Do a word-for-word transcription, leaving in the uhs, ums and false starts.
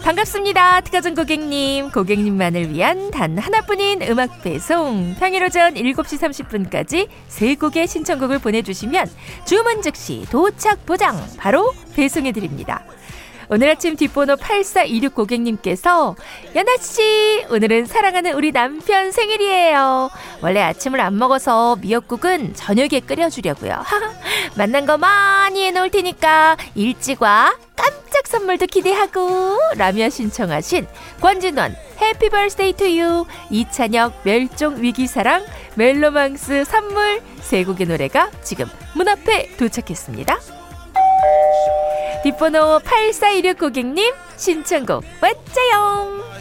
반갑습니다. 특가전 고객님, 고객님만을 위한 단 하나뿐인 음악 배송. 평일 오전 일곱 시 삼십 분까지 세 곡의 신청곡을 보내주시면 주문 즉시 도착 보장 바로 배송해드립니다. 오늘 아침 뒷번호 팔사이육 고객님께서 연아씨, 오늘은 사랑하는 우리 남편 생일이에요. 원래 아침을 안 먹어서 미역국은 저녁에 끓여주려고요. 만난 거 많이 해놓을 테니까 일찍 와. 깜짝 선물도 기대하고. 라며 신청하신 권진원 해피 버스데이 투 유, 이찬혁 멸종 위기사랑, 멜로망스 선물 세 곡의 노래가 지금 문 앞에 도착했습니다. 뒷번호 팔사이육 고객님 신청곡 왔자요.